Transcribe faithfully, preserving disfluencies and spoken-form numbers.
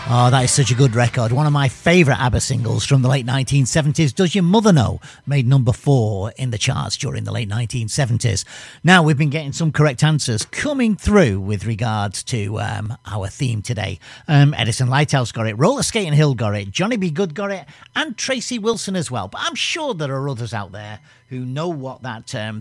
Oh, that is such a good record. One of my favourite ABBA singles from the late nineteen seventies, Does Your Mother Know? Made number four in the charts during the late nineteen seventies. Now, we've been getting some correct answers coming through with regards to um, our theme today. Um, Edison Lighthouse got it, Roller Skating Hill got it, Johnny B. Good got it, and Tracy Wilson as well. But I'm sure there are others out there who know what that um,